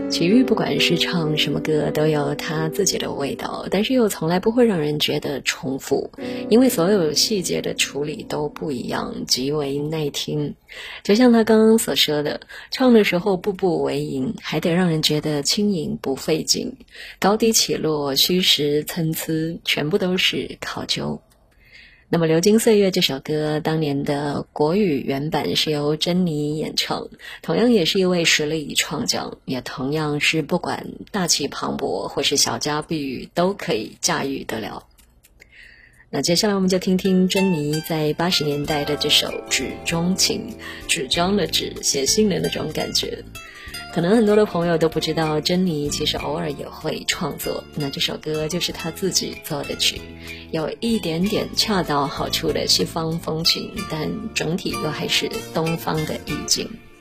齐豫不管是唱什么歌都有他自己的味道，但是又从来不会让人觉得重复，因为所有细节的处理都不一样，极为耐听。就像他刚刚所说的，唱的时候步步为营，还得让人觉得轻盈不费劲，高低起落虚实参差，全部都是考究。那么《流金岁月》这首歌当年的国语原版是由珍妮演唱，同样也是一位实力创将，也同样是不管大气磅礴或是小家碧玉都可以驾驭得了。那接下来我们就听听珍妮在80年代的这首《纸中情》，纸张的纸，写信的那种感觉。可能很多的朋友都不知道，珍妮其实偶尔也会创作，那这首歌就是她自己做的曲，有一点点恰到好处的西方风情，但整体又还是东方的意境。